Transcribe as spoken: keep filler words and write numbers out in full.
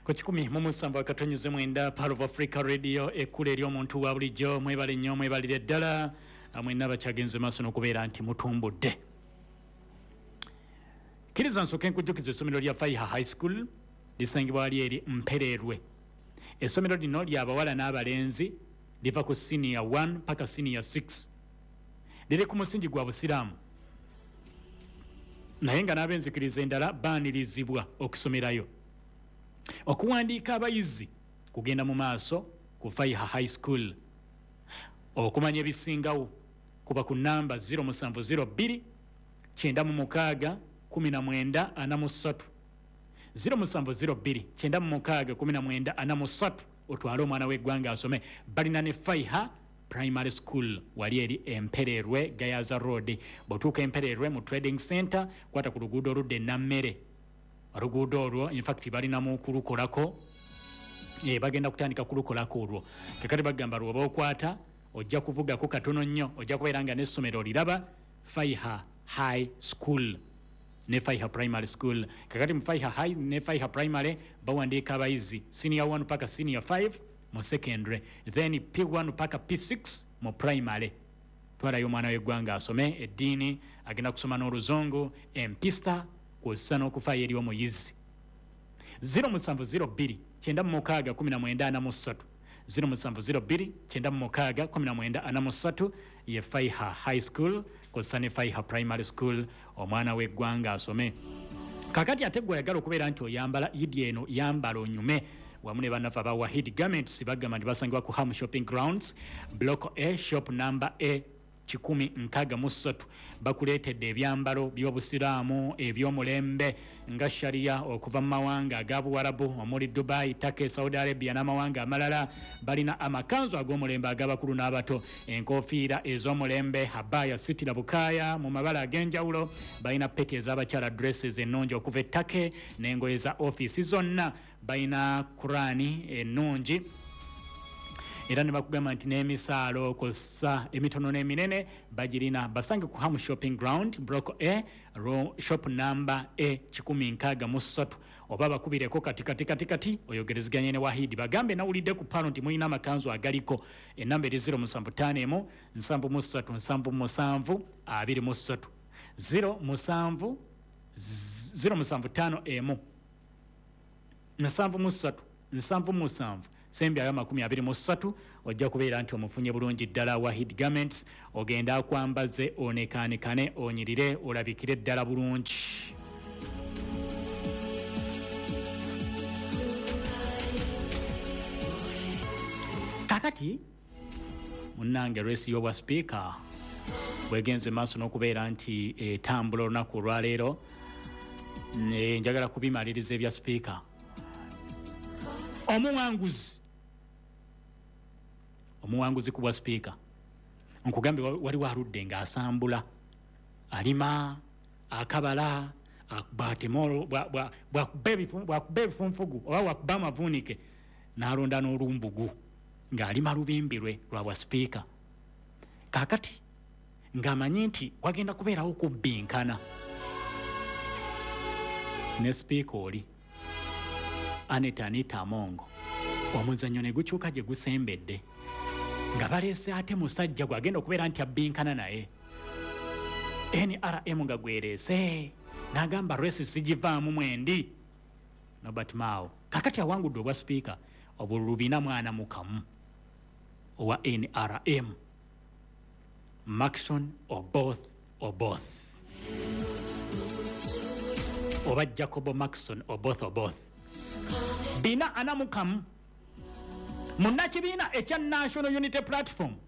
ku kikumi mu musanvu akatonnyeze mwenda Part of Africa Radio ekkulu ery'omuntu wa bulijjo mwebale nnyo mwebalire ddala mwenna bakyagenze maaso n'okubeera nti mutumbudde. Kkiriza nsooke nkujjukiza essomero lya Faiha High School lisangibwa wali eri Mpererwe. Essomero lino ly'abawala n'abalenzi liva ku senior one paka senior six. Liri ku musingi gwa busiraamu naye nga n'abenzikiriza endala baanirizibwa okusomerayo. Okuwandiika abayizi kugenda mu maaso ku Faiha High School. Okumanya ebisingawo kuba ku namba zero seven zero two kyenda mu mukaaga kumi na mwenda ana mu ssatu zero seven zero two kyenda mu mukaaga kumi na mwenda ana mu ssatu otwale omwana w'eggwanga asome. Balina ne Faiha Primary School wali eri Empererwe Gayaza Road. Bw'otuuka Empererwe mu Trading Center kwata ku luguudo oludda e Nammere. Oluguudo olwo in fact balinamu kulukolako e bagenda kutandika kulukolako olwo. Kakati bagamba lwoba okwata ojja kuvugako katono nnyo ojja kubeera nga n'essomero liraba Faiha High School ne Faiha Primary School. Kakati mu Faiha High ne Faiha Primary bawandiika abayizi senior one paka senior five mu secondary, then P one paka P six mu primary. Twalayo omwana w'eggwanga asome eddiini agenda kusoma n'oluzungu empista kw'ossa n'okufaayo eri omuyizi. zero seven zero two kyenda mu mukaaga kumi na mwenda ana mu ssatu zero seven zero two kyenda mu mukaaga kumi na mwenda ana mu ssatu ye Faiha High School kw'ossa ne Faiha Primary School omwana w'eggwanga asome. Kakati ate gwe oyagala okubeera nti oyambala yidi eno yambala onyume wamu ne bannaffe aba Wahid Garments bagamba nti basangibwa ku Ham Shopping Grounds Block A shop number A kikumi nkaaga mu ssatu. Bakuleetedde ebyambalo by'obusiraamu eby'omulembe nga sharia okuva mu mawanga ag'Abuwarabu omuli Dubai, Turkey, Saudi Arabia n'amawanga amalala. Balina amakanzu ag'omulembe ag'abakulu n'abato, enkofiira ez'omulembe habaya sitira bukaaya mu mabala ag'enjawulo. Balina peke ez'abakyala dresses ennungi okuva e Turkey n'engoye za ofiisi zonna. Balina Kurani ennungi era ne bakugamba nti n'emisaalo kossa emitono n'eminene bagirina. Basange ku Ham Shopping Ground Block A shop number A kikumi nkaaga mu ssatu oba bakubireko kati kati kati kati oyogerezeganye ne Wahidi bagambe nawulidde ku palo nti mulina amakanzu agaliko. Enamba eri zero seven five emu nsanvu mu ssatu nsanvu mu musanvu abiri mu ssatu zero musanvu zero seven five emu nsanvu mu ssatu nsanvu mu musanvu sembi ayo makumi abiri mu ssatu ojja kubeera nti omufunye bulungi ddala Wahid Garments ogenda akwambaze onekaanekane onyirire olabikire ddala bulungi. Kakati munnange resi y'obwa speaker bwegenze maaso n'okubeera nti etambula olunaku olwaleero njagala kubimaliriza ebya speaker. Omuwanguzi omuwanguzi ku bwa speaker nkugambe waliwo aludde ng'asambula alima akabala batemoro bwakuba ebifunfugu oba wakuba amavuunike n'alonda n'olumbugu ng'alima lubimbirwe lwa bwa speaker. Kaakati ng'amanyi nti wagenda kubeerawo kubbinkana ne speaker oli Anita Anita Amongo. Omuzannyo ne gukyuka gye gusembedde nga baleese ate musajja gwagenda okubeera nti abbinkana naye. N R M nga gwereese n'agamba resi sigivaamu mwendi Nobert Mao. Kakati awangudde obwa speaker obululu bina mwana mukamu owa N R M Maxon Oboth Oboth oba Jacobo Maxon Oboth Oboth bina anamukamu munnakibiina ekya National Unity Platform